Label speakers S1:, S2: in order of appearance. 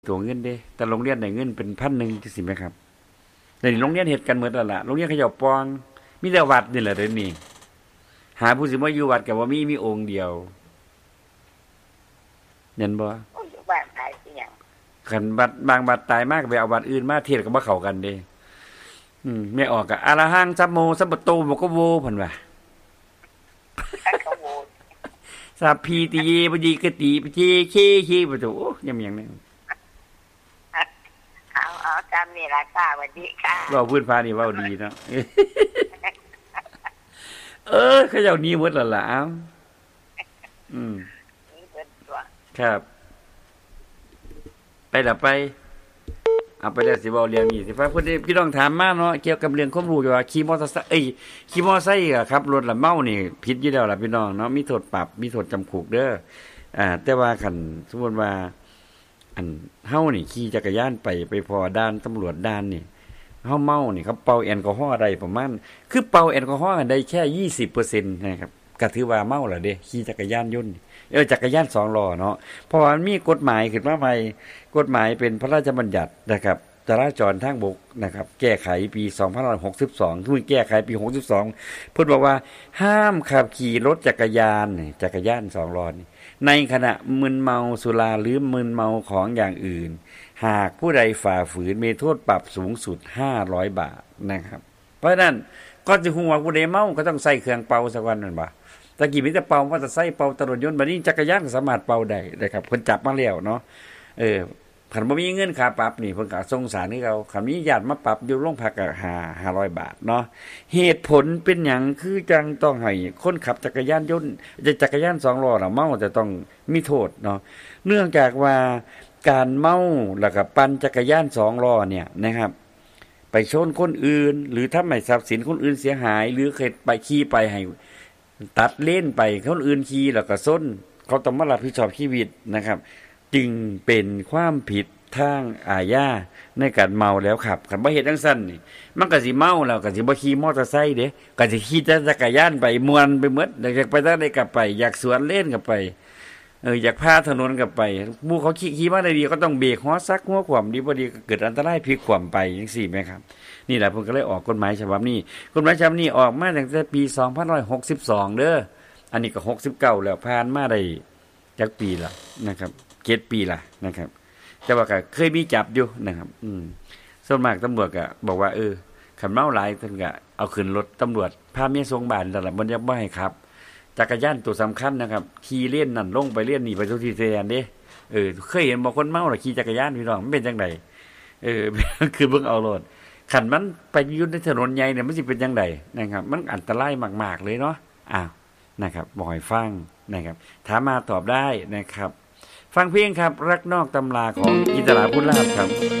S1: ตัวเงินเด้แต่โรงเรียนได้เงินเป็น1,000จังซี่แหมครับเดี๋ยวนี้โรงเรียนเฮ็ดกันหมดแล้วล่ะโรงเรียนเขาเจ้าปองมีแต่วัดนี่แหละเดี๋ยวนี้หาผู้สิมาอยู่วัดก็บ่มีองค์เดียวเห็นบ่
S2: โอ้ยอยู่บ้านตายสิหยัง
S1: คันบัดบางบัดตายมากก็ไปเอาวัดอื่นมาเทศก็บ่เข้ากันเด้แม่ออกก็อะระหังสัมโมสัมปโตโมกโวเพิ่นว่า
S2: ท่านก็โหวต
S1: สัพพีติเยปฏิกติปเจเคเคบ่โตโอ้ยำนี่
S2: เอาตามนี่ล่ะค่ะสวัสดีค่ะ
S1: เว้าพื้นฟ้านี่เว้าดีเนาะเขาเจ้านี้หมดแล้วล่ะเอ้า
S2: นี่เพิ่นตัว
S1: ครับไปล่ะไปเอาไปแล้วสิเว้าเรื่องนี้สิฟ้าเพิ่นพี่น้องถามมาเนาะเกี่ยวกับเรื่องความรู้เกี่ยวกับขี่มอเตอร์ไซค์ขี่มอเตอร์ไซค์อะครับรถละเมานี่ผิดอยู่แล้วล่ะพี่น้องเนาะมีโทษปรับมีโทษจำคุกเด้อแต่ว่าคันสมมุติว่าอันเฮานี่ขี่จักรยานไปพอด่านตำรวจด่านนี่เฮาเมานี่เขาเป่าแอลกอฮอล์ได้ประมาณคือเป่าแอลกอฮอล์ได้แค่ 20% นะครับก็ถือว่าเมาแล้วเด้ขี่จักรยานยนต์จักรยาน2ล้อเนาะเพราะว่ามันมีกฎหมายขึ้นมาใหม่กฎหมายเป็นพระราชบัญญัตินะครับจราจรทางบกนะครับแก้ไขปี2562คือแก้ไขปี62เพิ่นบอกว่าห้ามขับขี่รถจักรยาน2ล้อนี่ในขณะมึนเมาสุราหรือมึนเมาของอย่างอื่นหากผู้ใดฝ่าฝืนมีโทษปรับสูงสุด500บาทนะครับเพราะฉะนั้นก็จะฮู้ว่าผู้ใดเมาก็ต้องใส่เครื่องเป่าสักวันนั่นบ่ตะกี้มีแต่เป่ามอเตอร์ไซค์เป่าตรยนต์บัดนี้จักรยานก็สามารถเป่าได้นะครับเพิ่นจับมาแล้วเนาะคันบ่มีเงินค่าปรับนี่เพิ่นก็ส่งสารให้เขาคันมีญาติมาปรับอยู่โรงพักก็500บาทเนาะเหตุผลเป็นหยังคือจังต้องให้คนขับจักรยานยนต์จักรยาน2ล้อน่ะเมาจะต้องมีโทษเนาะเนื่องจากว่าการเมาแล้วก็ปั่นจักรยาน2ล้อเนี่ยนะครับไปชนคนอื่นหรือทำให้ทรัพย์สินคนอื่นเสียหายหรือเคยไปขี่ไปให้ตัดเลนไปคนอื่นขี่แล้วก็ซ้นเขาต้องมารับผิดชอบชีวิตนะครับจึงเป็นความผิดทางอาญาในการเมาแล้วขับคันบ่เฮ็ดจังซั่นนี่มันก็สิเมาแล้วก็สิบ่ขี่มอเตอร์ไซค์เด้ก็สิขี่จักรยานไปม่วนไปหมดอยากไปทางใดก็ไปอยากสวนเลนก็ไปอยากพาถนนก็ไปหมู่เขาขี่มาได้ดีก็ต้องเบรกหัวซักหัวขวมดีบ่ดีก็เกิดอันตรายพลิกขวมไปจังซี่แม่ครับนี่แหละเพิ่นก็เลยออกกฎหมายฉบับนี้กฎหมายฉบับนี้ออกมาตั้งแต่ปี2562เด้ออันนี้ก็69แล้วผ่านมาได้จักปีแล้วนะครับ7ปีละนะครับแต่ว่าก็เคยมีจับอยู่นะครับส่วนมากตำรวจก็บอกว่าคันเมาหลายเพิ่นก็เอาขึ้นรถตำรวจพาเมียส่งบ้านนั่นล่ะบ่บ่ให้ขับจักรยานตัวสำคัญนะครับขี่เล่นนั่นลงไปเล่นนี่ไปทุกที่แทนเด้เคยเห็นบ่คนเมาล่ะขี่จักรยานพี่น้องมันเป็นจังไดคือเบิ่งเอาโลดคันมันไปอยู่ในถนนใหญ่เนี่ยมันสิเป็นจังไดนะครับมันอันตรายมากๆเลยเนาะนะครับบ่ให้ฟังนะครับถามมาตอบได้นะครับฟังเพลงครับรักนอกตำราของอินทราพุทธลาภครับ